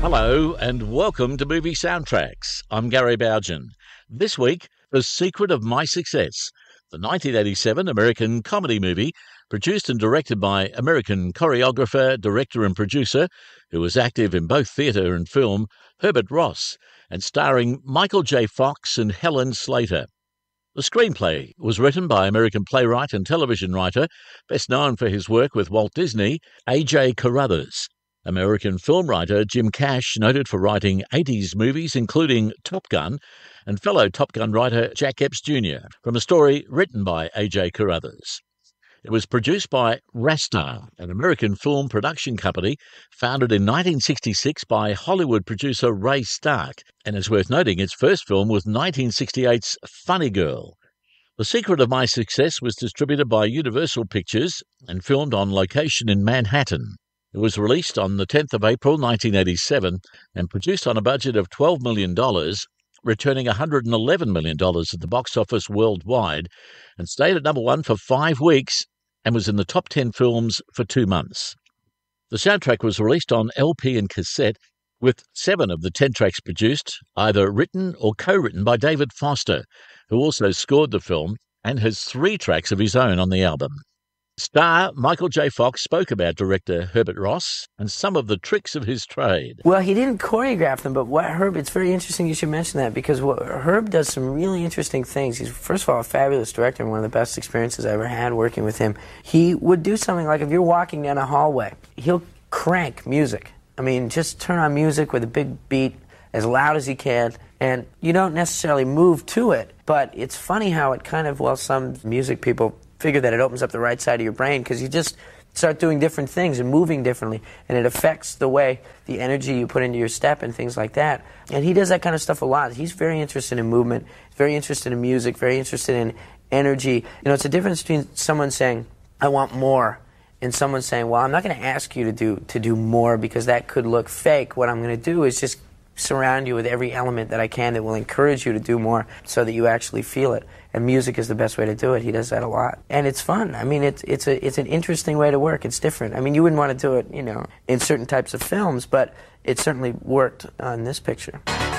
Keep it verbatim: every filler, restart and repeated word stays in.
Hello and welcome to Movie Soundtracks. I'm Gary Bougen. This week, The Secret of My Success, the nineteen eighty-seven American comedy movie produced and directed by American choreographer, director and producer, who was active in both theatre and film, Herbert Ross, and starring Michael J. Fox and Helen Slater. The screenplay was written by American playwright and television writer, best known for his work with Walt Disney, A J Carruthers. American film writer Jim Cash, noted for writing eighties movies including Top Gun, and fellow Top Gun writer Jack Epps Junior from a story written by A J Carruthers. It was produced by Rastar, an American film production company founded in nineteen sixty-six by Hollywood producer Ray Stark, and is worth noting its first film was nineteen sixty-eight's Funny Girl. The Secret of My Success was distributed by Universal Pictures and filmed on location in Manhattan. It was released on the tenth of April nineteen eighty-seven and produced on a budget of twelve million dollars, returning one hundred eleven million dollars at the box office worldwide, and stayed at number one for five weeks and was in the top ten films for two months. The soundtrack was released on L P and cassette, with seven of the ten tracks produced, either written or co-written by David Foster, who also scored the film and has three tracks of his own on the album. Star Michael J. Fox spoke about director Herbert Ross and some of the tricks of his trade. Well, he didn't choreograph them, but what Herb, it's very interesting you should mention that, because what, Herb does some really interesting things. He's, first of all, a fabulous director and one of the best experiences I ever had working with him. He would do something like, if you're walking down a hallway, he'll crank music. I mean, just turn on music with a big beat as loud as he can, and you don't necessarily move to it, but it's funny how it kind of, well, some music people figure that it opens up the right side of your brain because you just start doing different things and moving differently, and it affects the way, the energy you put into your step and things like that. And he does that kind of stuff a lot. He's very interested in movement, very interested in music, very interested in energy. You know, it's a difference between someone saying, I want more, and someone saying, well, I'm not going to ask you to do, to do more because that could look fake. What I'm going to do is just surround you with every element that I can that will encourage you to do more so that you actually feel it. And music is the best way to do it. He does that a lot. And it's fun. I mean, it's, it's, a, it's an interesting way to work. It's different. I mean, you wouldn't want to do it, you know, in certain types of films, but it certainly worked on this picture.